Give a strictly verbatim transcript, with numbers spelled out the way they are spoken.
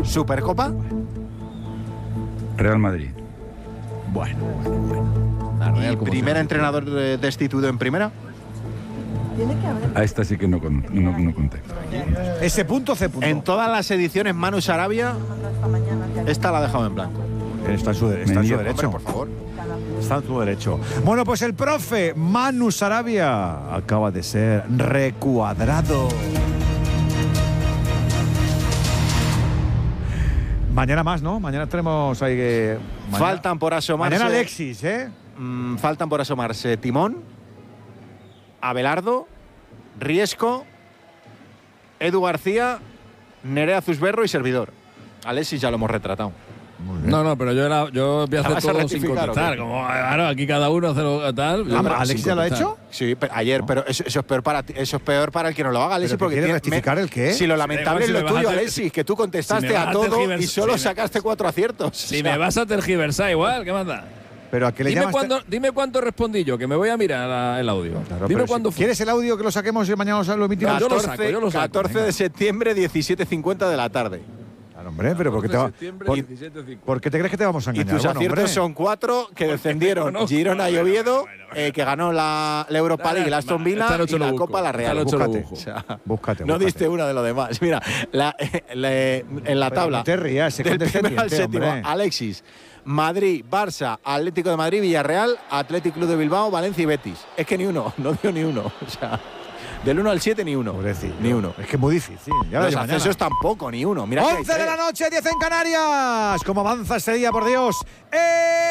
¿Supercopa? Real Madrid. Bueno, bueno, bueno. La Real, ¿Y primer entrenador eh, destituido en primera? A esta sí que no, con, no, no conté. Ese punto, C punto. En todas las ediciones, Manu Sarabia, esta la ha dejado en blanco. Está en su, de- está en su derecho. Hombre, por favor. Está en su derecho. Bueno, pues el profe Manu Sarabia acaba de ser recuadrado. Mañana más, ¿no? Mañana tenemos ahí que... mañana- Faltan por asomarse. Mañana Alexis, ¿eh? mm, faltan por asomarse Timón, Abelardo, Riesco, Edu García, Nerea Zusberro y servidor. Alexis ya lo hemos retratado. No, no, pero yo, era, yo voy a ¿La hacer vas a todo sin rectificar o contestar. qué? Como, claro, aquí cada uno hace lo tal. yo Ah, sin ¿Alexis ya lo ha contestar. hecho? Sí, pero ayer, pero eso, eso es peor para ti- eso es peor para el que no lo haga, Alexis, ¿Pero porque que quiere tiene- rectificar el qué? Si lo lamentable Si es me lo vas a tuyo, ter- Alexis, que tú contestaste si me a vas a todo tergiversar- y solo si me- sacaste cuatro aciertos. Si O sea, me vas a tergiversar igual, ¿qué manda? Pero a qué le Dime llamas... cuándo, dime cuánto respondí yo, que me voy a mirar la- el audio. Claro, dime pero cuándo si- fue. ¿Quieres el audio que lo saquemos y mañana lo emitimos? yo lo catorce, saco, yo lo saco, catorce venga. de septiembre, diecisiete cincuenta de la tarde. Claro, hombre, pero ¿por qué te, va- septiembre, por- diecisiete cincuenta. ¿por qué te crees que te vamos a Y engañar? tus Bueno, aciertos hombre. son cuatro que descendieron conozco. Girona y Bueno, Oviedo, bueno, eh, que ganó la, la Europa League, la Aston Villa Esta noche y lo la busco. Copa la Real. Esta noche lo Búscate. busco. O sea, Búscate, no búscate. diste una de lo demás. Mira, la- le- en la Pero tabla, no te rías, sé del condescendiente, primero al séptimo, hombre. Alexis, Madrid, Barça, Atlético de Madrid, Villarreal, Athletic Club de Bilbao, Valencia y Betis. Es que ni uno, no dio ni uno. O sea, del uno al siete ni uno. Pobrecillo. Ni uno. Es que es muy difícil. Ya lo Los digo mañana. accesos tampoco, ni uno. Mira que hay once de la tres. noche, diez en Canarias. ¿Cómo avanza este día, por Dios? ¡Eh!